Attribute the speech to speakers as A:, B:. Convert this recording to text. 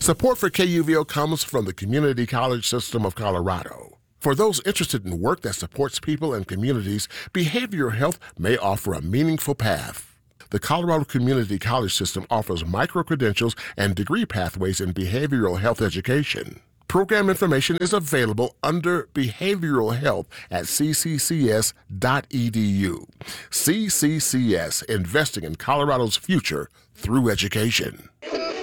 A: Support for KUVO comes from the Community College System of Colorado. For those interested in work that supports people and communities, behavioral health may offer a meaningful path. The Colorado Community College System offers micro-credentials and degree pathways in behavioral health education. Program information is available under Behavioral Health at cccs.edu. CCCS, investing in Colorado's future through education.